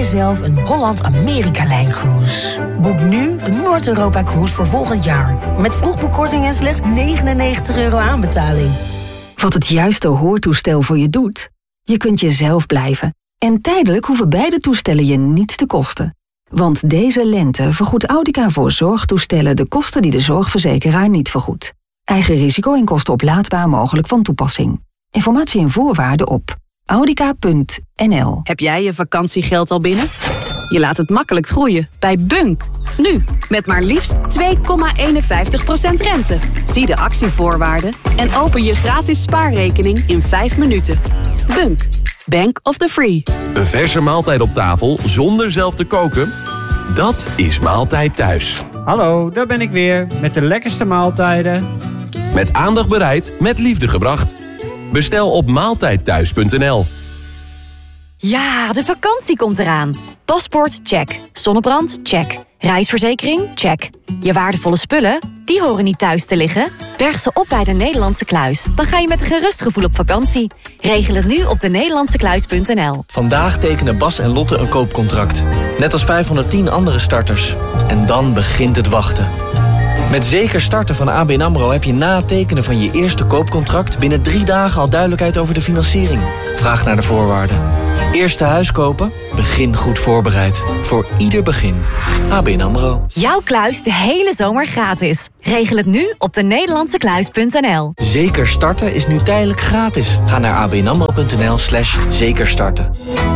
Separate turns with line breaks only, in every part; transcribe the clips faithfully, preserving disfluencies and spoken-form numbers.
jezelf een Holland-Amerika-lijn-cruise. Boek nu een Noord-Europa-cruise voor volgend jaar. Met vroegboekkorting en slechts negenennegentig euro aanbetaling.
Wat het juiste hoortoestel voor je doet? Je kunt jezelf blijven. En tijdelijk hoeven beide toestellen je niets te kosten. Want deze lente vergoedt Audica voor zorgtoestellen de kosten die de zorgverzekeraar niet vergoedt. Eigen risico en kosten oplaadbaar mogelijk van toepassing. Informatie en voorwaarden op audica punt n l.
Heb jij je vakantiegeld al binnen? Je laat het makkelijk groeien bij Bunk. Nu, met maar liefst twee komma eenenvijftig procent rente. Zie de actievoorwaarden en open je gratis spaarrekening in vijf minuten. Bunk, Bank of the Free.
Een verse maaltijd op tafel zonder zelf te koken? Dat is Maaltijd Thuis.
Hallo, daar ben ik weer met de lekkerste maaltijden.
Met aandacht bereid, met liefde gebracht. Bestel op maaltijdthuis punt n l.
Ja, de vakantie komt eraan. Paspoort, check. Zonnebrand, check. Reisverzekering, check. Je waardevolle spullen, die horen niet thuis te liggen. Berg ze op bij de Nederlandse Kluis. Dan ga je met een gerust gevoel op vakantie. Regel het nu op de nederlandse kluis punt n l.
Vandaag tekenen Bas en Lotte een koopcontract. Net als vijfhonderdtien andere starters. En dan begint het wachten. Met Zeker Starten van A B N AMRO heb je na het tekenen van je eerste koopcontract binnen drie dagen al duidelijkheid over de financiering. Vraag naar de voorwaarden. Eerste huis kopen? Begin goed voorbereid. Voor ieder begin. A B N AMRO.
Jouw kluis de hele zomer gratis. Regel het nu op de nederlandse kluis punt n l.
Zeker Starten is nu tijdelijk gratis. Ga naar abnamro punt n l slash zekerstarten.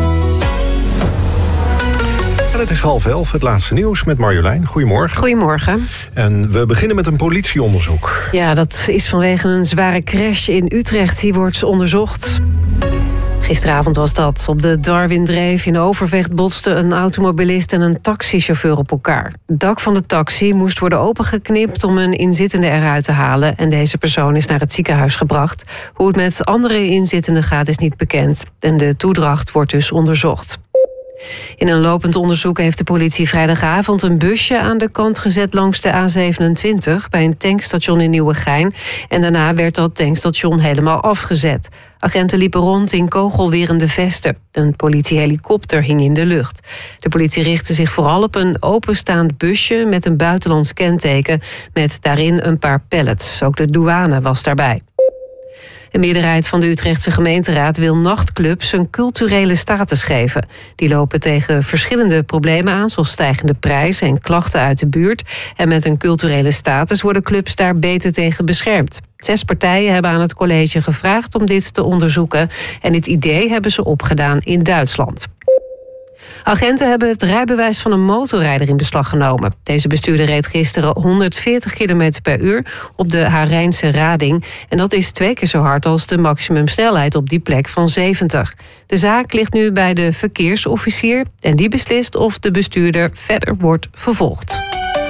En het is half elf, het laatste nieuws met Marjolein. Goedemorgen.
Goedemorgen.
En we beginnen met een politieonderzoek.
Ja, dat is vanwege een zware crash in Utrecht. Die wordt onderzocht. Gisteravond was dat. Op de Darwindreef in Overvecht botsten een automobilist en een taxichauffeur op elkaar. Het dak van de taxi moest worden opengeknipt om een inzittende eruit te halen. En deze persoon is naar het ziekenhuis gebracht. Hoe het met andere inzittenden gaat is niet bekend. En de toedracht wordt dus onderzocht. In een lopend onderzoek heeft de politie vrijdagavond een busje aan de kant gezet langs de A zevenentwintig bij een tankstation in Nieuwegein. En daarna werd dat tankstation helemaal afgezet. Agenten liepen rond in kogelwerende vesten. Een politiehelikopter hing in de lucht. De politie richtte zich vooral op een openstaand busje met een buitenlands kenteken met daarin een paar pallets. Ook de douane was daarbij. Een meerderheid van de Utrechtse gemeenteraad wil nachtclubs een culturele status geven. Die lopen tegen verschillende problemen aan, zoals stijgende prijzen en klachten uit de buurt. En met een culturele status worden clubs daar beter tegen beschermd. Zes partijen hebben aan het college gevraagd om dit te onderzoeken. En dit idee hebben ze opgedaan in Duitsland. Agenten hebben het rijbewijs van een motorrijder in beslag genomen. Deze bestuurder reed gisteren honderdveertig kilometer per uur op de Harijnse Rading. En dat is twee keer zo hard als de maximumsnelheid op die plek van zeventig. De zaak ligt nu bij de verkeersofficier en die beslist of de bestuurder verder wordt vervolgd.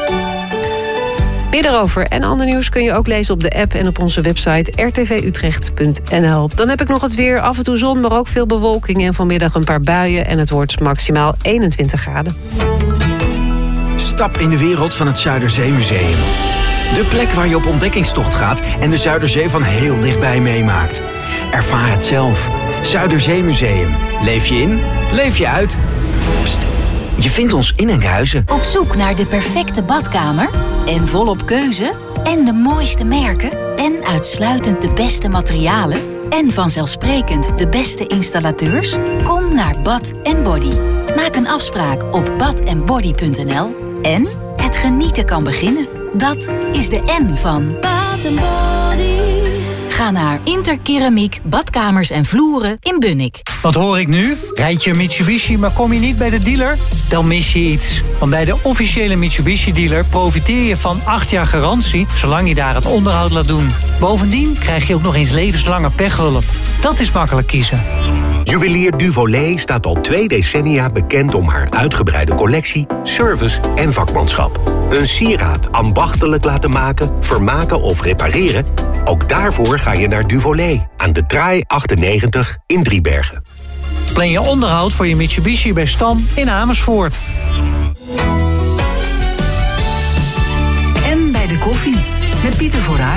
Meer daarover en ander nieuws kun je ook lezen op de app en op onze website r t v utrecht punt n l. Dan heb ik nog het weer, af en toe zon, maar ook veel bewolking en vanmiddag een paar buien en het wordt maximaal eenentwintig graden.
Stap in de wereld van het Zuiderzeemuseum. De plek waar je op ontdekkingstocht gaat en de Zuiderzee van heel dichtbij meemaakt. Ervaar het zelf. Zuiderzeemuseum. Leef je in, leef je uit. Pst, je vindt ons in Enkhuizen.
Op zoek naar de perfecte badkamer en volop keuze en de mooiste merken en uitsluitend de beste materialen en vanzelfsprekend de beste installateurs? Kom naar Bad en Body. Maak een afspraak op bad en body punt n l en het genieten kan beginnen. Dat is de N van Bad en Body. Ga naar Interkeramiek, badkamers en vloeren in Bunnik.
Wat hoor ik nu? Rijd je een Mitsubishi, maar kom je niet bij de dealer? Dan mis je iets. Want bij de officiële Mitsubishi-dealer profiteer je van acht jaar garantie, zolang je daar het onderhoud laat doen. Bovendien krijg je ook nog eens levenslange pechhulp. Dat is makkelijk kiezen.
Juwelier Duvolet staat al twee decennia bekend om haar uitgebreide collectie, service en vakmanschap. Een sieraad ambachtelijk laten maken, vermaken of repareren? Ook daarvoor ga je naar Duvolet aan de Traai achtennegentig in Driebergen.
Plan je onderhoud voor je Mitsubishi bij Stam in Amersfoort.
En bij de koffie met Pieter Vooruit.